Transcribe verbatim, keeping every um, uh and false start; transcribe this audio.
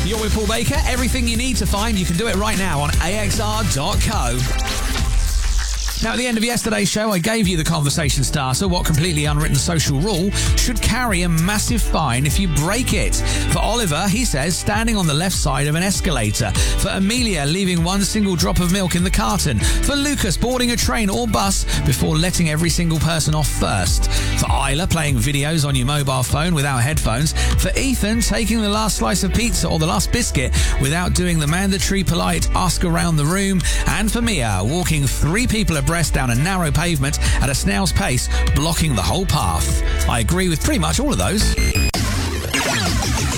You're with Paul Baker. Everything you need to find, you can do it right now on A X R dot co. Now, at the end of yesterday's show, I gave you the conversation starter. What completely unwritten social rule should carry a massive fine if you break it? For Oliver, he says, standing on the left side of an escalator. For Amelia, leaving one single drop of milk in the carton. For Lucas, boarding a train or bus before letting every single person off first. For Isla, playing videos on your mobile phone without headphones. For Ethan, taking the last slice of pizza or the last biscuit without doing the mandatory polite ask around the room. And for Mia, walking three people abreast down a narrow pavement at a snail's pace, blocking the whole path. I agree with pretty much all of those.